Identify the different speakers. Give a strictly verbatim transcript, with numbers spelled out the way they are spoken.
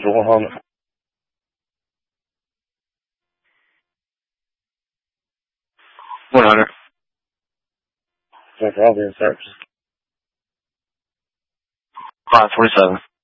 Speaker 1: for one hundred. one hundred. Okay, I'll be in service. five forty-seven.